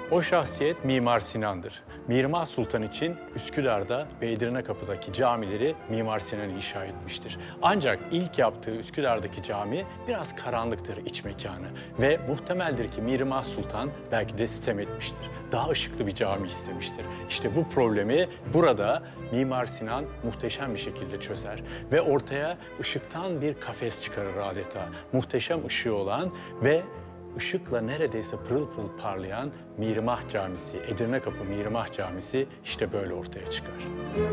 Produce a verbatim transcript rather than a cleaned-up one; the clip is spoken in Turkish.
O şahsiyet Mimar Sinan'dır. Mimar Sultan için Üsküdar'da ve Edirnekapı'daki camileri Mimar Sinan inşa etmiştir. Ancak ilk yaptığı Üsküdar'daki cami biraz karanlıktır iç mekanı ve muhtemeldir ki Mimar Sultan belki de sitem etmiştir. Daha ışıklı bir cami istemiştir. İşte bu problemi burada Mimar Sinan muhteşem bir şekilde çözer ve ortaya ışıktan bir kafes çıkarır adeta. Muhteşem ışığı olan ve ışıkla neredeyse pırıl pırıl parlayan Mirmah Camisi, Edirnekapı Mirmah Camisi işte böyle ortaya çıkar.